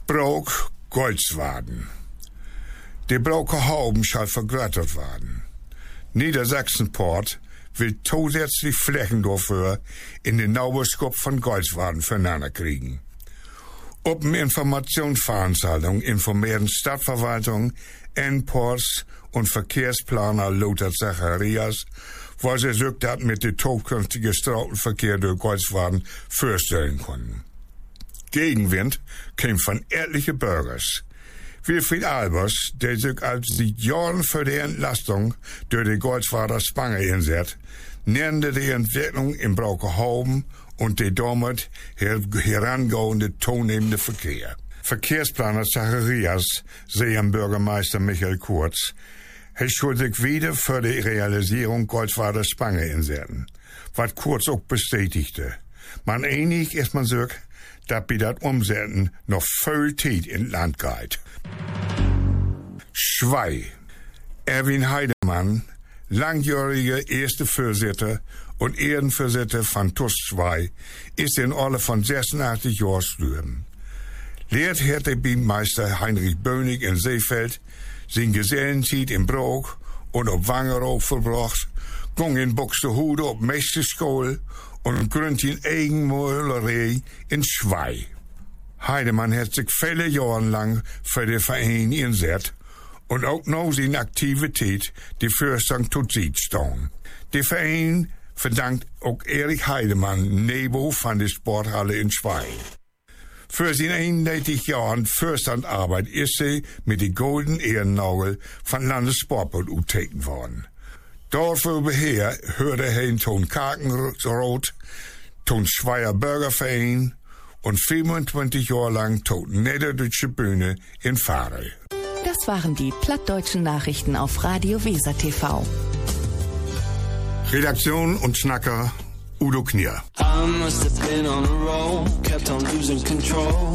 Brok Goldswaden. Die Broker Hauben soll vergrößert werden. Niedersachsenport will zusätzlich Flächen dafür in den Nauberskop von Goldswaden füreinander kriegen. Op een Informationsveranstaltung informieren Stadtverwaltung, N-Ports und Verkehrsplaner Lothar Zacharias, wo sie sich das mit dem zukünftigen Straßenverkehr durch Goldswaden vorstellen konnten. Gegenwind kam von etlichen Bürgers. Wilfried Albers, der sich als die Jahren für die Entlastung durch die Goldswader Spange einsetzt, nannte die Entwicklung in Braukerhauben und der damit herangehende zunehmende Verkehr. Verkehrsplaner Zacharias, sehen Bürgermeister Michael Kurz, er schuldig wieder für die Realisierung Goldswader Spange einsetzen, was Kurz auch bestätigte. Man einig ist man sich, dass bei das Umsetzen noch viel Zeit in Land geht. Schwei. Erwin Heidemann, langjähriger erste Vorsitter und Ehrenvorsitter von TUS Schwei, ist in Alle von 86 Jahren gestorben. Lehrt hat der Bienenmeister Heinrich Bönig in Seefeld, sein Gesellenzeit in Brok und auf Wangerooge verbracht, ging in Buxtehude op Meisterschule und gründet in Eigenmöhlerei in Schwei. Heidemann hat sich viele Jahre lang für den Verein eingesetzt und auch noch seine Aktivität die Fürstung tot sieht stehen. Der Verein verdankt auch Erich Heidemann Nebo von der Sporthalle in Schwei. Für seine 31 Jahren Fürstandarbeit ist sie mit dem Golden Ehrennagel von Landessportbund uteken worden. Dafür beher hörte er in Ton Kakenroth, Ton Schweier Bürgerverein und 25 Jahre lang Ton Niederdeutsche Bühne in Farel. Das waren die plattdeutschen Nachrichten auf Radio Weser TV. Redaktion und Schnacker Udo Knier. I must have been on a roll, kept on losing control.